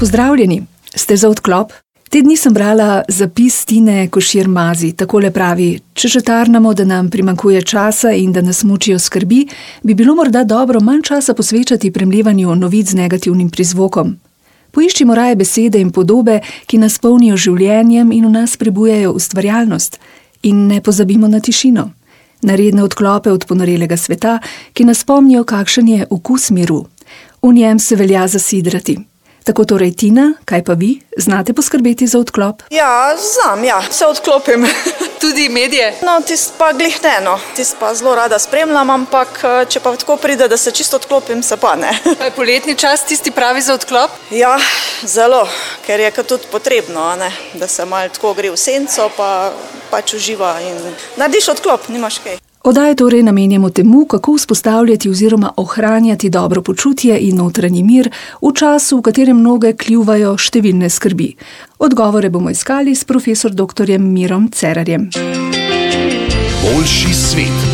Pozdravljeni, ste za odklop? Te dni sem brala zapis Tine Košir Mazi, takole pravi: če že tarnamo, da nam primanjkuje časa in da nas mučijo skrbi, bi bilo morda dobro manj časa posvečati premlevanju novic z negativnim prizvokom. Poiščimo raje besede in podobe, ki nas polnijo življenjem in v nas prebujajo ustvarjalnost. In ne pozabimo na tišino, na redne odklope od ponorelega sveta, ki nas spomnijo, kakšen je okus miru. V njem se velja zasidrati. Tako torej, Tina, kaj pa vi? Znate poskrbeti za odklop? Ja, znam, se odklopim. Tudi medije? No, tisto pa glih ne, no. Tisto pa zelo rada spremljam, ampak če pa tako pride, da se čisto odklopim, se pa ne. Pa je poletni čas tisti pravi za odklop? Ja, zelo, ker je tudi potrebno, ne? Da se malo tako gre v senco, pa pač uživa in narediš odklop, nimaš kaj. Oddajo torej namenjamo temu, kako vzpostavljati oziroma ohranjati dobro počutje in notranji mir v času, v katerem mnoge kljuvajo številne skrbi. Odgovore bomo iskali s profesor dr. Mirom Cerarjem. Boljši svet.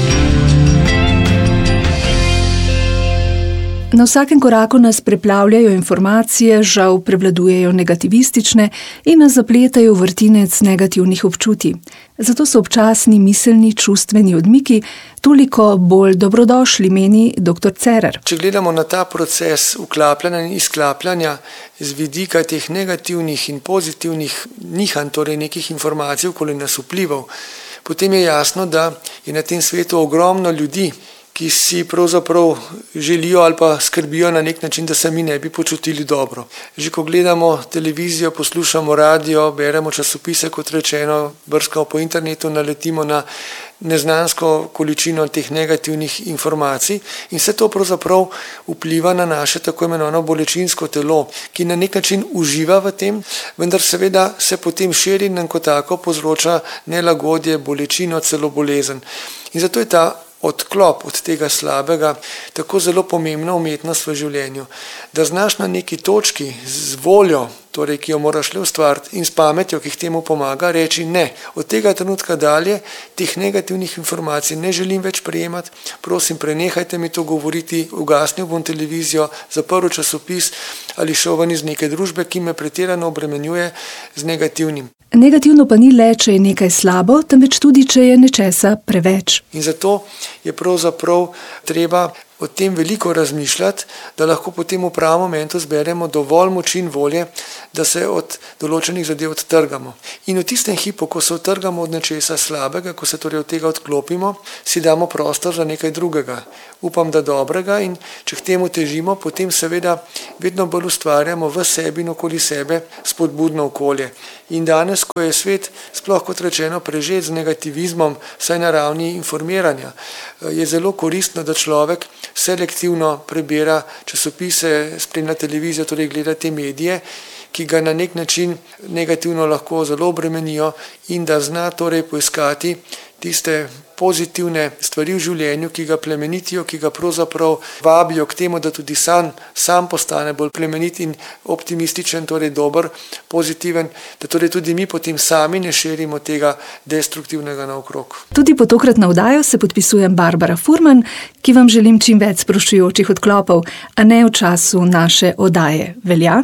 Na vsakem koraku nas preplavljajo informacije, žal prevladujejo negativistične in nas zapletajo v vrtinec negativnih občutij. Zato so občasni miselni, čustveni odmiki toliko bolj dobrodošli, meni dr. Cerar. Če gledamo na ta proces vklapljanja in izklapljanja z vidika teh negativnih in pozitivnih nihanj, torej nekih informacij, okoli nas vplival, potem je jasno, da je na tem svetu ogromno ljudi, ki si pravzaprav želijo ali pa skrbijo na nek način, da se mi ne bi počutili dobro. Že ko gledamo televizijo, poslušamo radio, beremo časopise, kot rečeno, brskamo po internetu, naletimo na neznansko količino teh negativnih informacij in vse to pravzaprav vpliva na naše tako imenovano bolečinsko telo, ki na nek način uživa v tem, vendar seveda se potem širi in kot tako povzroča nelagodje, bolečino, celo bolezen. In zato je ta odklop od tega slabega tako zelo pomembna umetnost v življenju, da znaš na neki točki z voljo, torej ki jo moraš le ustvariti, in s pametjo, ki k temu pomaga, reči ne. Od tega trenutka dalje teh negativnih informacij ne želim več prejemati, prosim, prenehajte mi to govoriti, ugasnil bom televizijo, zaprl časopis ali šel ven iz neke družbe, ki me pretirano obremenjuje z negativnim. Negativno pa ni le, če je nekaj slabo, temveč tudi, če je nečesa preveč. In zato je pravzaprav treba o tem veliko razmišljati, da lahko potem v pravem momentu zberemo dovolj moči in volje, da se od določenih zadev odtrgamo. In v tistem hipu, ko se odtrgamo od nečesa slabega, ko se torej od tega odklopimo, si damo prostor za nekaj drugega. Upam, da dobrega, in če k temu težimo, potem seveda vedno bolj ustvarjamo v sebi in okoli sebe spodbudno okolje. In danes, ko je svet, sploh kot rečeno, prežet z negativizmom, vsaj na ravni informiranja, je zelo koristno, da človek selektivno prebira časopise, spremlja televizijo, torej gleda te medije, ki ga na nek način negativno lahko zelo obremenijo, in da zna torej poiskati tiste pozitivne stvari v življenju, ki ga plemenitijo, ki ga pravzaprav vabijo k temu, da tudi sam postane bolj plemenit in optimističen, torej dober, pozitiven, da torej tudi mi potem sami ne širimo tega destruktivnega naokrog. Tudi po tokratno oddajo se podpisujem Barbara Furman, ki vam želim čim več sproščujočih odklopov, a ne v času naše oddaje. Velja?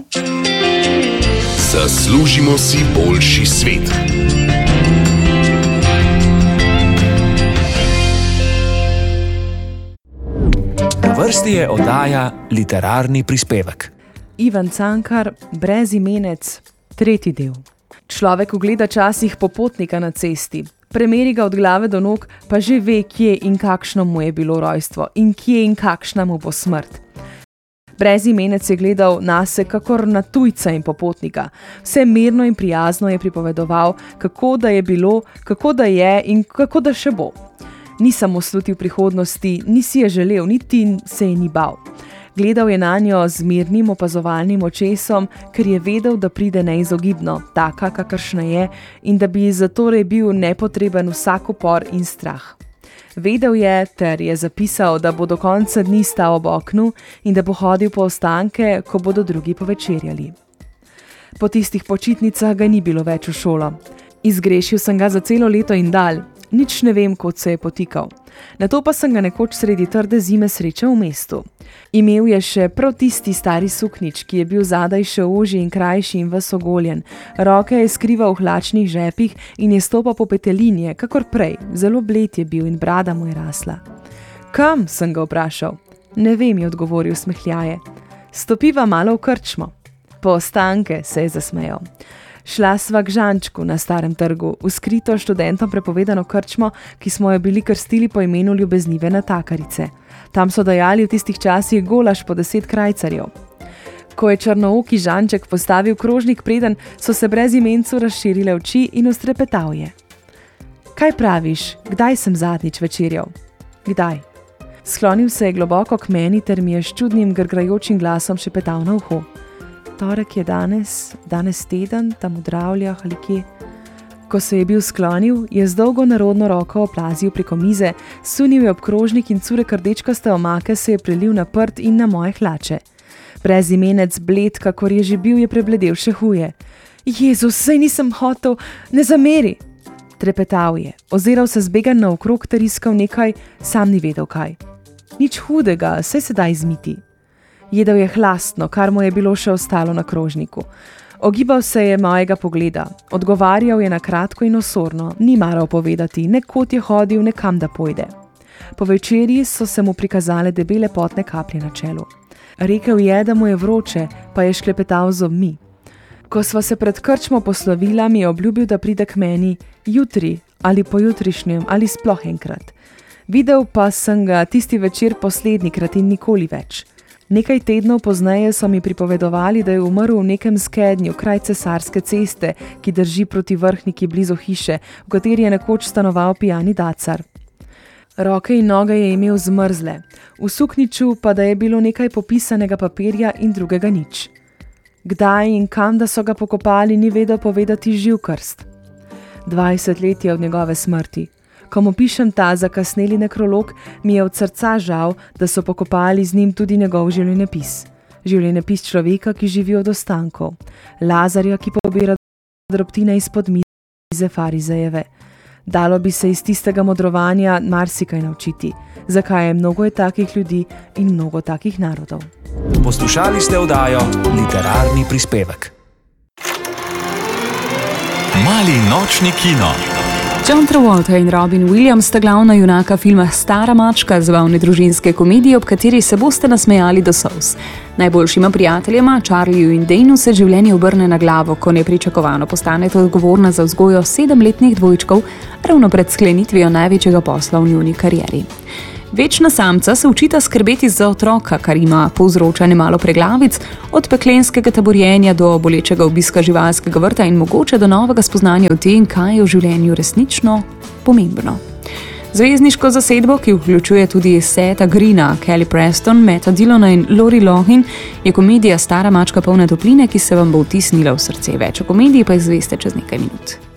Zaslužimo si boljši svet. Na vrsti je oddaja Literarni prispevek. Ivan Cankar, Brezimenec, 3. del. Človek ugleda časih popotnika na cesti, premeri ga od glave do nog, pa že ve, kje in kakšno mu je bilo rojstvo in kje in kakšna mu bo smrt. Brezimenec je gledal nase kakor na tujca in popotnika. Vse mirno in prijazno je pripovedoval, kako da je bilo, kako da je in kako da še bo. Ni samo slutil prihodnosti, ni si je želel, niti se je ni bal. Gledal je nanjo z mirnim opazovalnim očesom, ker je vedel, da pride neizogibno, taka, kakršna je, in da bi zatorej bil nepotreben vsak upor in strah. Vedel je, ter je zapisal, da bo do konca dni stal ob oknu in da bo hodil po ostanke, ko bodo drugi povečerjali. Po tistih počitnicah ga ni bilo več v šolo. Izgrešil sem ga za celo leto in dalj. Nič ne vem, kot se je potikal. Nato pa sem ga nekoč sredi trde zime srečal v mestu. Imel je še prav tisti stari suknič, ki je bil zadaj še ožji in krajši in ves ogoljen. Roke je skrival v hlačnih žepih in je stopal po petelinje, kakor prej. Zelo bled je bil in brada mu je rasla. Kam, sem ga vprašal. Ne vem, je odgovoril smehljaje. Stopiva malo v krčmo. Po ostanke, se je zasmejal. Šla sva k Žančku na Starem trgu, v skrito študentom prepovedano krčmo, ki smo jo bili krstili po imenu ljubeznive natakarice. Tam so dajali v tistih časih golaž po 10 krajcarjev. Ko je črnooki Žanček postavil krožnik preden, so se brez imencu razširile oči in ustrepetal je. Kaj praviš, kdaj sem zadnjič večerjal? Kdaj? Sklonil se je globoko k meni ter mi je s čudnim grgrajočim glasom šepetal na uho. Torek je danes teden, tam v Dravljah ali kje. Ko se je bil sklonil, je z dolgo narodno roko oplazil preko mize, sunil je ob krožnik in curek rdečkaste omake se je prelil na prt in na moje hlače. Brezimenec, bled, kakor je že bil, je prebledel še huje. Jezus, saj nisem hotel, ne zameri! Trepetal je, oziral se zbegan naokrog ter iskal nekaj, sam ni vedel kaj. Nič hudega, saj se da izmiti. Jedel je hlastno, kar mu je bilo še ostalo na krožniku. Ogibal se je mojega pogleda. Odgovarjal je na kratko in osorno, ni maral povedati, ne kot je hodil, ne kam da pojde. Po večerji so se mu prikazale debele potne kaplje na čelu. Rekel je, da mu je vroče, pa je šklepetal z zobmi. Ko sva se pred krčmo poslovila, mi je obljubil, da pride k meni jutri ali pojutrišnjem ali sploh enkrat. Videl pa sem ga tisti večer poslednjikrat in nikoli več. Nekaj tednov pozneje so mi pripovedovali, da je umrl v nekem skednju kraj Cesarske ceste, ki drži proti Vrhniki blizu hiše, v kateri je nekoč stanoval pijani dacar. Roke in noge je imel zmrzle, v sukniču pa da je bilo nekaj popisanega papirja in drugega nič. Kdaj in kam da so ga pokopali, ni vedel povedati živ krst. 20 let je od njegove smrti. Ko mu pišem ta zakasneli nekrolog, mi je od srca žal, da so pokopali z njim tudi njegov življenjepis. Življenjepis človeka, ki živi od ostankov. Lazarja, ki pobira drobtine izpod mize farizejeve. Dalo bi se iz tistega modrovanja marsikaj naučiti. Zakaj je mnogo takih ljudi in mnogo takih narodov. Poslušali ste oddajo Literarni prispevek. Mali nočni kino. John Travolta in Robin Williams sta glavna junaka filma Stara mačka, zabavne družinske komedije, ob kateri se boste nasmejali do solz. Najboljšima prijateljema, Charlieju in Daneu, se življenje obrne na glavo, ko nepričakovano postaneta odgovorna za vzgojo 7-letnih dvojčkov, ravno pred sklenitvijo največjega posla v njuni karieri. Večna samca se učita skrbeti za otroka, kar ima povzroča nemalo preglavic, od peklenskega taborjenja do bolečega obiska živalskega vrta in mogoče do novega spoznanja o tem, kaj je v življenju resnično pomembno. Zvezdniško zasedbo, ki vključuje tudi Setha Greena, Kelly Preston, Matta Dillona in Lori Loughlin, je komedija Stara mačka polna topline, ki se vam bo vtisnila v srce. Več o komediji pa izveste čez nekaj minut.